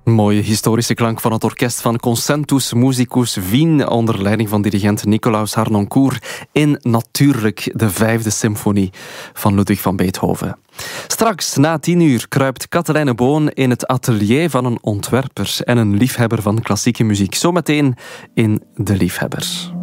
Mooie historische klank van het orkest van Concentus Musicus Wien onder leiding van dirigent Nicolaus Harnoncourt in natuurlijk de 5e symfonie van Ludwig van Beethoven. Straks na 10:00 kruipt Katelijne Boon in het atelier van een ontwerper en een liefhebber van klassieke muziek. Zometeen in De Liefhebbers.